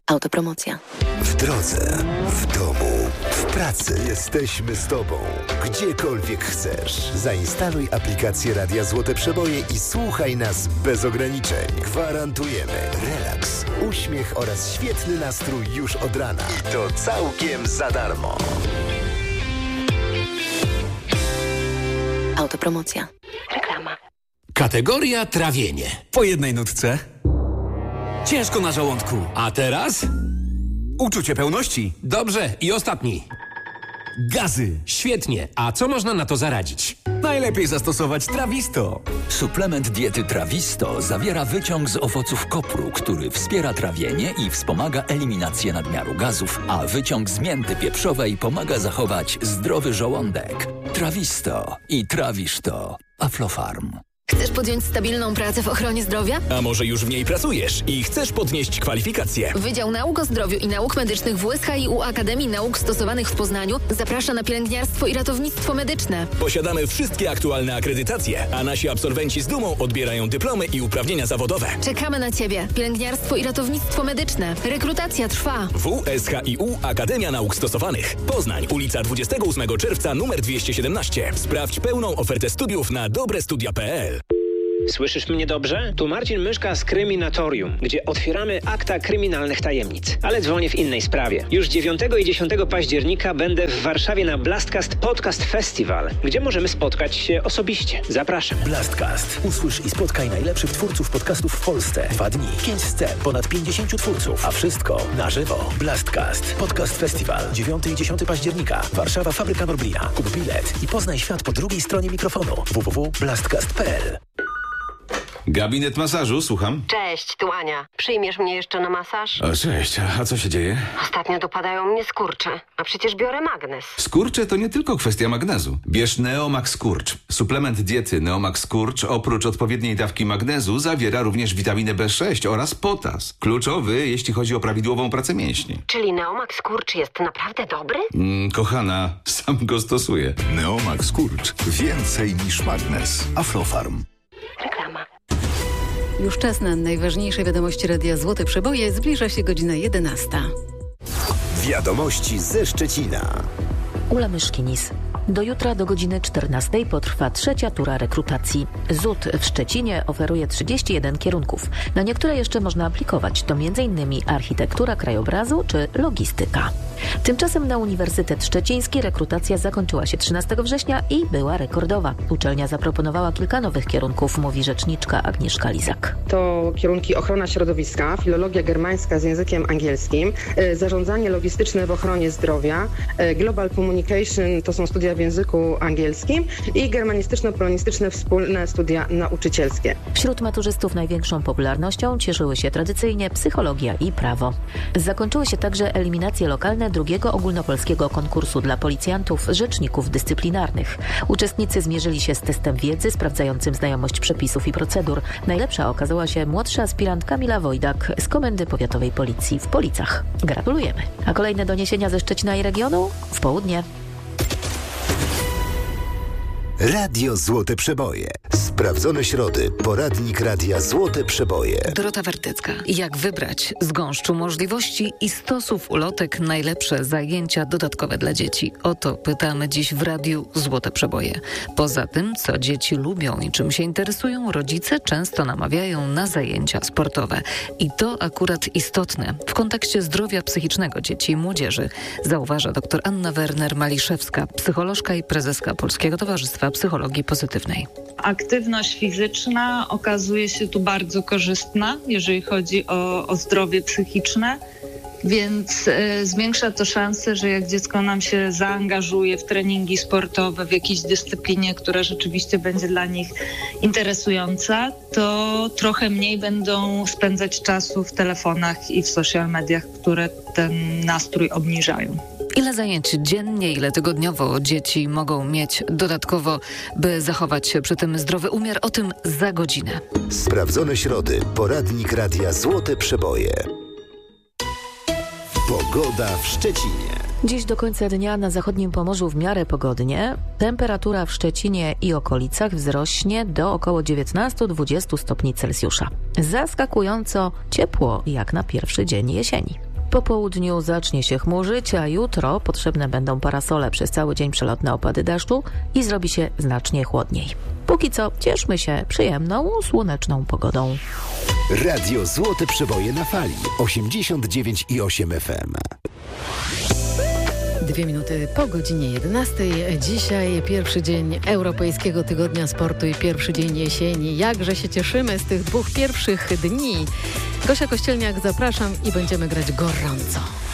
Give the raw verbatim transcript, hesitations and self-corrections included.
Autopromocja. W drodze, w domu, w pracy. Jesteśmy z Tobą. Gdziekolwiek chcesz. Zainstaluj aplikację Radia Złote Przeboje i słuchaj nas bez ograniczeń. Gwarantujemy relaks, uśmiech oraz świetny nastrój już od rana. I to całkiem za darmo. Autopromocja. Reklama. Kategoria trawienie. Po jednej nutce. Ciężko na żołądku. A teraz? Uczucie pełności. Dobrze. I ostatni. Gazy. Świetnie. A co można na to zaradzić? Najlepiej zastosować Trawisto. Suplement diety Trawisto zawiera wyciąg z owoców kopru, który wspiera trawienie i wspomaga eliminację nadmiaru gazów, a wyciąg z mięty pieprzowej pomaga zachować zdrowy żołądek. Trawisto i trawisz to. Aflofarm. Chcesz podjąć stabilną pracę w ochronie zdrowia? A może już w niej pracujesz i chcesz podnieść kwalifikacje? Wydział Nauk o Zdrowiu i Nauk Medycznych w U S H I U Akademii Nauk Stosowanych w Poznaniu zaprasza na pielęgniarstwo i ratownictwo medyczne. Posiadamy wszystkie aktualne akredytacje, a nasi absolwenci z dumą odbierają dyplomy i uprawnienia zawodowe. Czekamy na Ciebie. Pielęgniarstwo i ratownictwo medyczne. Rekrutacja trwa. W U S H I U Akademia Nauk Stosowanych. Poznań, ulica dwudziestego ósmego czerwca, numer dwieście siedemnaście. Sprawdź pełną ofertę studiów na dobrestudia kropka p l. Słyszysz mnie dobrze? Tu Marcin Myszka z Kryminatorium, gdzie otwieramy akta kryminalnych tajemnic. Ale dzwonię w innej sprawie. Już dziewiątego i dziesiątego października będę w Warszawie na Blastcast Podcast Festival, gdzie możemy spotkać się osobiście. Zapraszam. Blastcast. Usłysz i spotkaj najlepszych twórców podcastów w Polsce. Dwa dni, pięć scen, ponad pięćdziesięciu twórców, a wszystko na żywo. Blastcast Podcast Festival. dziewiątego i dziesiątego października. Warszawa, Fabryka Norblina. Kup bilet i poznaj świat po drugiej stronie mikrofonu. w w w kropka blastcast kropka p l. Gabinet masażu, słucham. Cześć, tu Ania. Przyjmiesz mnie jeszcze na masaż? O, cześć, a co się dzieje? Ostatnio dopadają mnie skurcze, a przecież biorę magnes. Skurcze to nie tylko kwestia magnezu. Bierz Neomax Skurcz. Suplement diety Neomax Skurcz oprócz odpowiedniej dawki magnezu zawiera również witaminę B sześć oraz potas. Kluczowy, jeśli chodzi o prawidłową pracę mięśni. Czyli Neomax Skurcz jest naprawdę dobry? Mm, kochana, sam go stosuję. Neomax Skurcz. Więcej niż magnes. Aflofarm. Reklama. Już czas na najważniejsze wiadomości Radia Złote Przeboje. Zbliża się godzina jedenasta. Wiadomości ze Szczecina. Ula Myszkinis. Do jutra do godziny czternastej potrwa trzecia tura rekrutacji. ZUT w Szczecinie oferuje trzydzieści jeden kierunków. Na niektóre jeszcze można aplikować. To między innymi architektura krajobrazu czy logistyka. Tymczasem na Uniwersytet Szczeciński rekrutacja zakończyła się trzynastego września i była rekordowa. Uczelnia zaproponowała kilka nowych kierunków, mówi rzeczniczka Agnieszka Lizak. To kierunki ochrona środowiska, filologia germańska z językiem angielskim, zarządzanie logistyczne w ochronie zdrowia, global communication to są studia w języku angielskim i germanistyczno-polonistyczne wspólne studia nauczycielskie. Wśród maturzystów największą popularnością cieszyły się tradycyjnie psychologia i prawo. Zakończyły się także eliminacje lokalne drugiego ogólnopolskiego konkursu dla policjantów, rzeczników dyscyplinarnych. Uczestnicy zmierzyli się z testem wiedzy sprawdzającym znajomość przepisów i procedur. Najlepsza okazała się młodsza aspirant Kamila Wojdak z Komendy Powiatowej Policji w Policach. Gratulujemy. A kolejne doniesienia ze Szczecina i regionu w południe. Radio Złote Przeboje. Sprawdzone środy. Poradnik Radia Złote Przeboje. Dorota Wartecka. Jak wybrać z gąszczu możliwości i stosów ulotek najlepsze zajęcia dodatkowe dla dzieci? O to pytamy dziś w Radiu Złote Przeboje. Poza tym, co dzieci lubią i czym się interesują, rodzice często namawiają na zajęcia sportowe. I to akurat istotne w kontekście zdrowia psychicznego dzieci i młodzieży, zauważa dr Anna Werner-Maliszewska, psycholożka i prezeska Polskiego Towarzystwa Psychologii Pozytywnej. Aktywność fizyczna okazuje się tu bardzo korzystna, jeżeli chodzi o, o zdrowie psychiczne, więc y, zwiększa to szanse, że jak dziecko nam się zaangażuje w treningi sportowe, w jakiejś dyscyplinie, która rzeczywiście będzie dla nich interesująca, to trochę mniej będą spędzać czasu w telefonach i w social mediach, które ten nastrój obniżają. Ile zajęć dziennie, ile tygodniowo dzieci mogą mieć dodatkowo, by zachować przy tym zdrowy umiar? O tym za godzinę. Sprawdzone środy. Poradnik Radia Złote Przeboje. Pogoda w Szczecinie. Dziś do końca dnia na zachodnim Pomorzu w miarę pogodnie. Temperatura w Szczecinie i okolicach wzrośnie do około dziewiętnaście do dwudziestu stopni Celsjusza. Zaskakująco ciepło jak na pierwszy dzień jesieni. Po południu zacznie się chmurzyć, a jutro potrzebne będą parasole, przez cały dzień przelotne opady deszczu i zrobi się znacznie chłodniej. Póki co cieszmy się przyjemną, słoneczną pogodą. Radio Złote Przeboje na fali osiemdziesiąt dziewięć i osiem F M. Dwie minuty po godzinie jedenastej. Dzisiaj pierwszy dzień Europejskiego Tygodnia Sportu i pierwszy dzień jesieni. Jakże się cieszymy z tych dwóch pierwszych dni. Gosia Kościelniak, zapraszam i będziemy grać gorąco.